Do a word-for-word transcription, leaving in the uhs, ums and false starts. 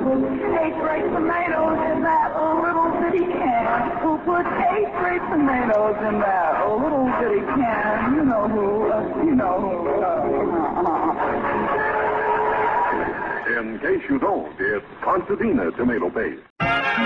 put eight great tomatoes in that little bitty can? Who put eight great tomatoes in that little bitty can? You know who, uh, you know who. Uh, In case you don't, it's Concertina tomato paste.